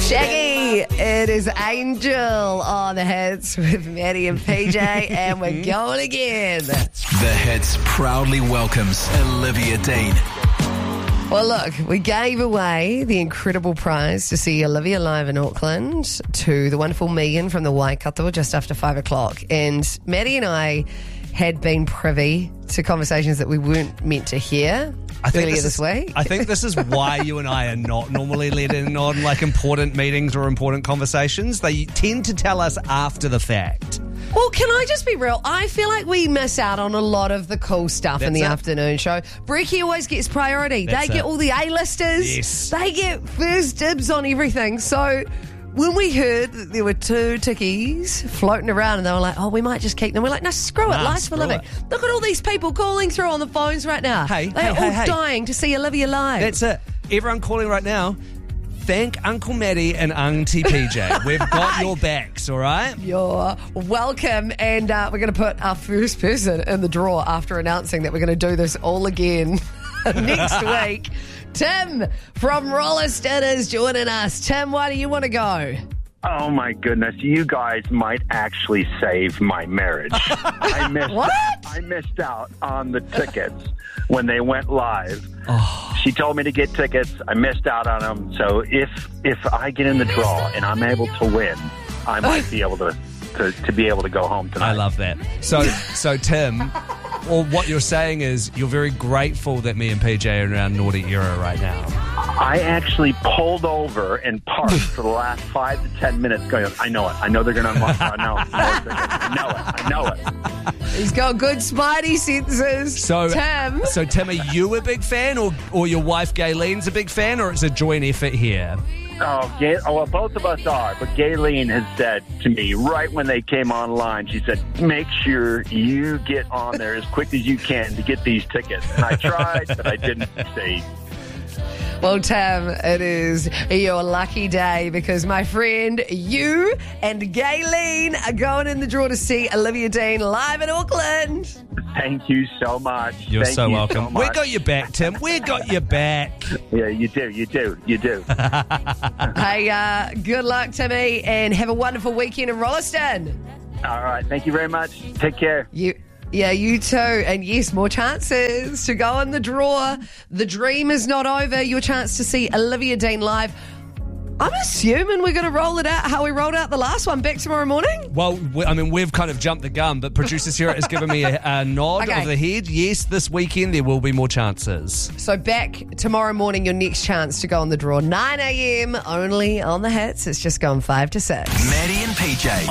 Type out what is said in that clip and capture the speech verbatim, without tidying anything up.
Shaggy, it is Angel on the Hits with Maddie and P J, and we're going again. The Hits proudly welcomes Olivia Dean. Well, look, we gave away the incredible prize to see Olivia live in Auckland to the wonderful Megan from the Waikato just after five o'clock. And Maddie and I had been privy to conversations that we weren't meant to hear I think earlier this, this is, week. I think this is why you and I are not normally let in on like important meetings or important conversations. They tend to tell us after the fact. Well, can I just be real? I feel like we miss out on a lot of the cool stuff in That's the it. afternoon show. Brekkie always gets priority. That's they get it. all the A-listers. Yes. They get first dibs on everything. So when we heard that there were two tickies floating around and they were like, oh, we might just keep them, we're like, no, screw it. Nah, Life's for screw living. it. Look at all these people calling through on the phones right now. Hey, They're hey, all hey, hey. dying to see Olivia live. That's it. Everyone calling right now, thank Uncle Maddie and Auntie P J. We've got your backs, all right? You're welcome, and uh, we're going to put our first person in the draw after announcing that we're going to do this all again next week. Tim from Rolliston is joining us. Tim, why do you want to go? Oh, my goodness. You guys might actually save my marriage. I missed, What? I missed out on the tickets when they went live. Oh. She told me to get tickets. I missed out on them. So if if I get in the draw and I'm able to win, I might be able to, to, to be able to go home tonight. I love that. So, so Tim, or what you're saying is you're very grateful that me and P J are in our naughty era right now. I actually pulled over and parked for the last five to ten minutes going, I know it. I know they're going to unlock. I know, I know it. I know it. He's got good spidey senses. So, Tim. so Tim, are you a big fan, or or your wife Gayleen's a big fan, or it's a joint effort here? Oh, Gay, oh, well, both of us are. But Gayleen has said to me right when they came online, she said, make sure you get on there as quick as you can to get these tickets. And I tried, but I didn't succeed. Well, Tim, it is your lucky day because, my friend, you and Gayleen are going in the draw to see Olivia Dean live in Auckland. Thank you so much. You're Thank so you welcome. So we much. got your back, Tim. We got your back. Yeah, you do. You do. You do. Hey, uh, good luck, Timmy, and have a wonderful weekend in Rolliston. All right. Thank you very much. Take care. You, yeah, you too. And yes, more chances to go in the draw. The dream is not over. Your chance to see Olivia Dean live. I'm assuming we're going to roll it out how we rolled out the last one. Back tomorrow morning? Well, we, I mean, we've kind of jumped the gun, but producer Sarah has given me a, a nod Okay. of the head. Yes, this weekend there will be more chances. So back tomorrow morning, your next chance to go on the draw. nine a.m. only on the Hits. It's just gone five to six. Maddie and P J.